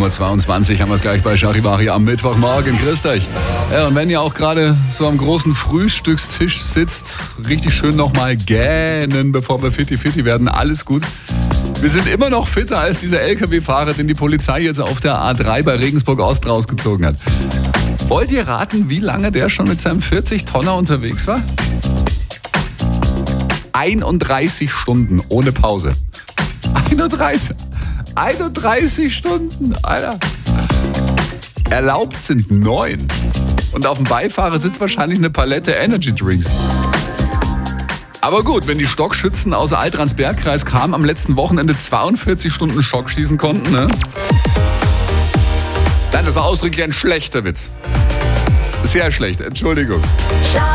7.22 Uhr haben wir es gleich bei Charivari am Mittwochmorgen. Grüßt euch. Ja, und wenn ihr auch gerade so am großen Frühstückstisch sitzt, richtig schön nochmal gähnen, bevor wir fitti werden, alles gut. Wir sind immer noch fitter als dieser LKW-Fahrer, den die Polizei jetzt auf der A3 bei Regensburg Ost rausgezogen hat. Wollt ihr raten, wie lange der schon mit seinem 40-Tonner unterwegs war? 31 Stunden ohne Pause. 31 Stunden, Alter. Erlaubt sind 9. Und auf dem Beifahrersitz wahrscheinlich eine Palette Energy Drinks. Aber gut, wenn die Stockschützen aus Alt-Ransberg-Kreis kamen, am letzten Wochenende 42 Stunden Schock schießen konnten, ne? Nein, das war ausdrücklich ein schlechter Witz. Sehr schlecht, Entschuldigung.